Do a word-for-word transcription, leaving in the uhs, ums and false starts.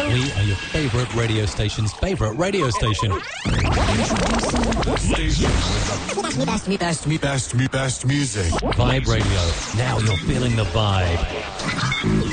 We are your favourite radio station's favourite radio station. Station with the best, me, best, me, best, me, best music. Vibe Radio. Now you're feeling the vibe.